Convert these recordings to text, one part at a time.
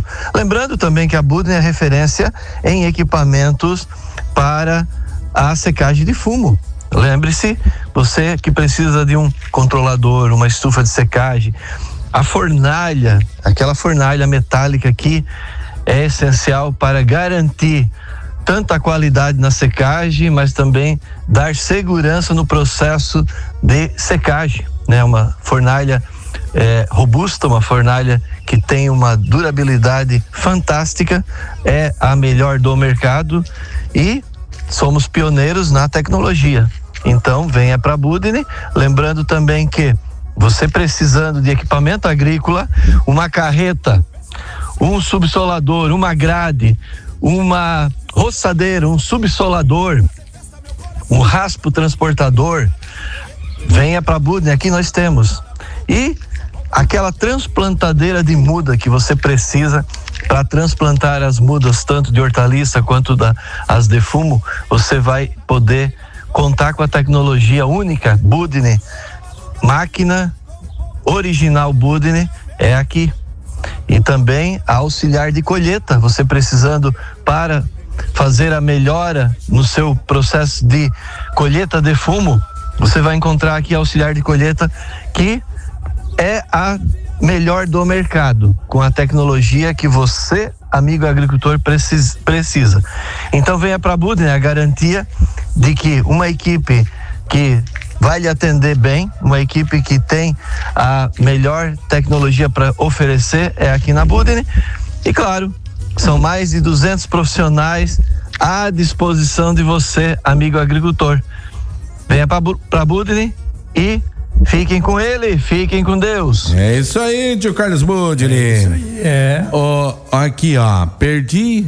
Lembrando também que a Budni é referência em equipamentos para a secagem de fumo. Lembre-se, você que precisa de um controlador, uma estufa de secagem, a fornalha, aquela fornalha metálica que é essencial para garantir tanto a qualidade na secagem, mas também dar segurança no processo de secagem, né? Uma fornalha robusta, uma fornalha que tem uma durabilidade fantástica, é a melhor do mercado e somos pioneiros na tecnologia. Então venha para a Budni, lembrando também que você precisando de equipamento agrícola, uma carreta, um subsolador, uma grade, uma roçadeira, um subsolador, um raspo transportador, venha para a Budni, aqui nós temos. E aquela transplantadeira de muda que você precisa para transplantar as mudas, tanto de hortaliça quanto as de fumo, você vai poder contar com a tecnologia única Budni. Máquina original Budni é aqui. E também a auxiliar de colheita, você precisando para fazer a melhora no seu processo de colheita de fumo, você vai encontrar aqui a auxiliar de colheita, que é a melhor do mercado, com a tecnologia que você, amigo agricultor, precisa. Então venha para a Budni, a garantia de que uma equipe que vai lhe atender bem, uma equipe que tem a melhor tecnologia para oferecer é aqui na Budni. E claro, são mais de 200 profissionais à disposição de você, amigo agricultor. Venha para a Budni e fiquem com ele, fiquem com Deus. É isso aí, tio Carlos Budni. É isso aí, aqui, perdi.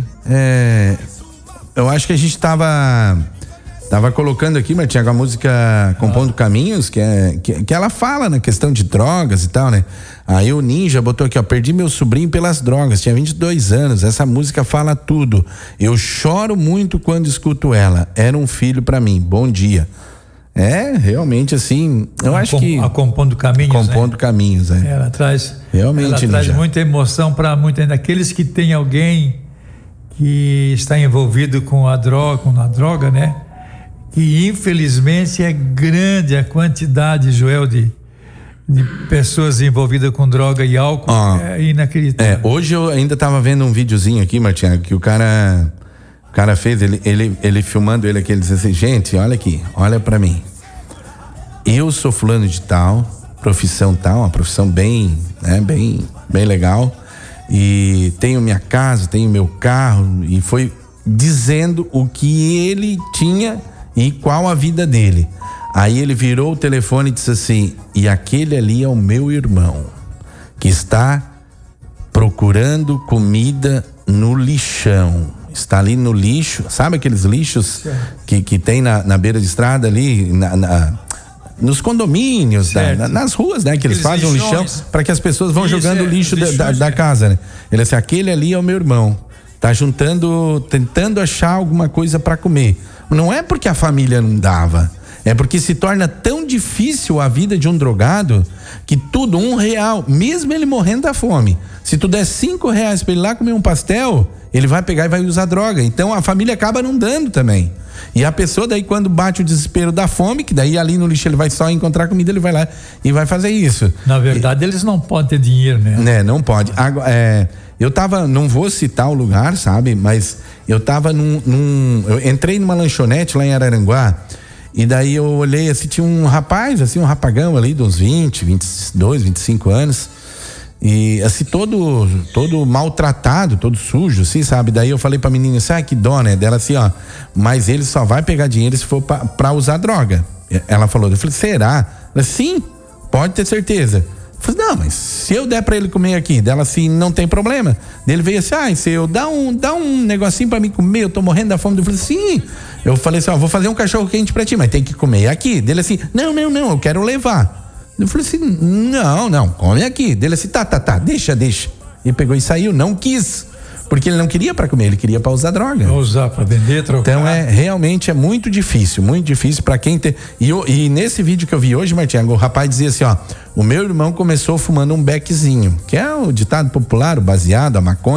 Eu acho que a gente tava colocando aqui, Martinho, a música Compondo Caminhos, que ela fala na questão de drogas e tal, né? Aí o Ninja botou aqui, perdi meu sobrinho pelas drogas, tinha 22 anos, essa música fala tudo. Eu choro muito quando escuto ela, era um filho pra mim, bom dia. Realmente assim, eu acho que... A Compondo Caminhos, Compondo Caminhos, Ela traz muita emoção para muitos, daqueles que tem alguém que está envolvido com a droga, né? Que infelizmente é grande a quantidade, Joel, de pessoas envolvidas com droga e álcool, é inacreditável. Hoje eu ainda estava vendo um videozinho aqui, Martinho, que o cara fez, ele filmando ele aqui, ele disse assim, gente, olha aqui, olha pra mim, eu sou fulano de tal, profissão tal, uma profissão bem legal, e tenho minha casa, tenho meu carro, e foi dizendo o que ele tinha e qual a vida dele. Aí ele virou o telefone e disse assim, e aquele ali é o meu irmão, que está procurando comida no lixão, está ali no lixo, sabe aqueles lixos que tem na beira de estrada ali, nos condomínios, nas ruas, né? Que eles fazem um lixão para que as pessoas vão jogando o lixo da casa, né? Ele disse, aquele ali é o meu irmão, tá tentando achar alguma coisa para comer. Não é porque a família não dava, é porque se torna tão difícil a vida de um drogado que tudo, R$1, mesmo ele morrendo da fome, se tu der R$5 para ele lá comer um pastel, ele vai pegar e vai usar droga. Então a família acaba não dando também. E a pessoa daí, quando bate o desespero da fome, que daí ali no lixo ele vai só encontrar comida, ele vai lá e vai fazer isso. Na verdade, eles não podem ter dinheiro, né? Não pode. Agora, eu tava, não vou citar o lugar, sabe? Mas eu tava eu entrei numa lanchonete lá em Araranguá, e daí eu olhei assim, tinha um rapaz, assim, um rapagão ali de uns 20, 22, 25 anos, e assim, todo maltratado, todo sujo, assim, sabe? Daí eu falei pra menina assim, que dó, né? Dela assim, mas ele só vai pegar dinheiro se for pra usar droga. Ela falou, eu falei, será? Ela, sim, pode ter certeza. Eu falei, não, mas se eu der pra ele comer aqui, dela assim, não tem problema. Ele veio assim, se eu dá um negocinho pra mim comer, eu tô morrendo da fome. Eu falei, sim. Eu falei assim, vou fazer um cachorro quente pra ti, mas tem que comer aqui. Dele assim, não, eu quero levar. Eu falei assim, não, come aqui. Dele assim, tá, deixa. E pegou e saiu, não quis. Porque ele não queria pra comer, ele queria pra usar droga. Pra usar, pra vender, trocar. Então realmente é muito difícil pra quem tem. E nesse vídeo que eu vi hoje, Martinho, o rapaz dizia assim, o meu irmão começou fumando um beckzinho, que é o ditado popular, o baseado, a maconha.